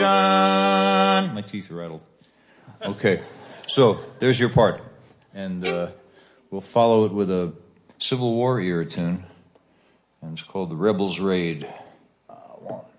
My teeth are rattled. Okay, so there's your part. And we'll follow it with a Civil War era tune. And it's called The Rebels Raid. 1,